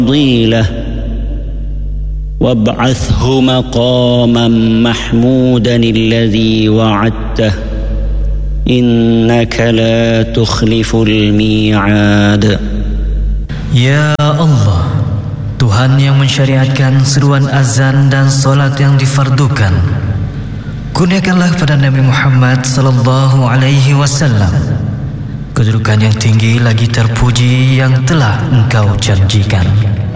فضيلة وابعثه مقاما محمودا الذي وعدته إنك لا تخلف الميعاد. Ya Allah, Tuhan yang mensyariatkan seruan azan dan solat yang difardukan, kurniakanlah pada Nabi Muhammad sallallahu alaihi wasallam kedudukan yang tinggi lagi terpuji yang telah Engkau janjikan.